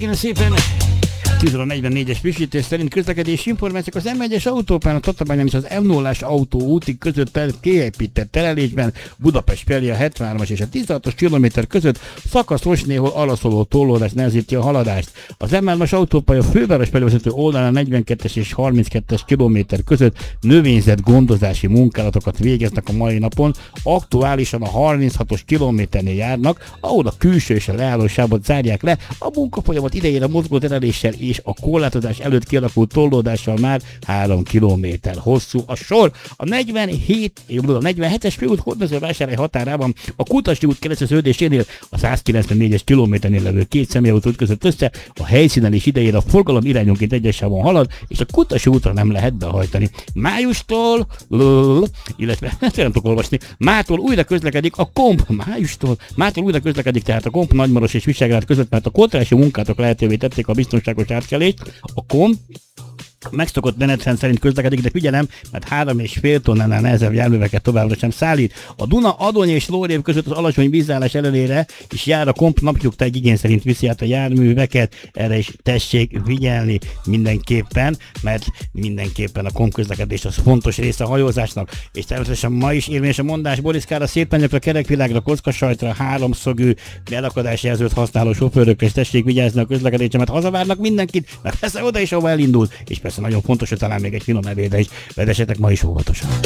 kérem szépen! 10:44-es frissítés szerint közlekedési információk az M1-es autópálya, a Tatabányán és az M0-as autó úti között kiépített terelésben Budapest felé a 73-as és a 16-os kilométer között szakaszos, néhol alaszoló torlódás nehezíti a haladást. Az M3-as autópálya főváros felé vezető oldalán 42-es és 32-es kilométer között növényzet gondozási munkálatokat végeznek a mai napon. Aktuálisan a 36-os kilométernél járnak, ahol a külső és a leállósávot zárják le. A munkafolyamat idején a mozgó tereléssel és a korlátozás előtt kialakult torlódással már 3 kilométer hosszú a sor. A 47-es főút Hódmezővásárhely határában a Kutasi út kereszteződésénél a 194-es kilométernél levő két személyautó ütközött össze, a helyszínelés idején a forgalom irányonként egyes sávon halad, és a Kutasi útra nem lehet behajtani. Májustól, illetve nem tudok olvasni, mától újra közlekedik a KOMP, mától újra közlekedik tehát a KOMP Nagymaros és Visegrád között, mert a kotrási munkátok lehetővé tették a biztonságos átkelést. A KOMP megszokott menetrend szerint közlekedik, de figyelem, mert 3,5 tonnánál nehezebb járműveket továbbra sem szállít. A Duna, Adony és Lórév között az alacsony vízállás ellenére is jár a KOMP, napnyugta egy igény szerint viszi át a járműveket, erre is tessék figyelni mindenképpen, mert mindenképpen a KOMP közlekedés az fontos része a hajózásnak, és természetesen ma is érvényes a mondás, Boriszkára, Szétpenyekre, Kerekvilágra, Kockasajtra, háromszögű belakadásjelzőt használó sofőrökre is tessék vigyázni a közlekedésre, mert hazavárnak mindenkit, mert persze oda is, ahova elindult, és persze nagyon fontos, hogy talán még egy finom ebédre is vezessetek ma is óvatosan.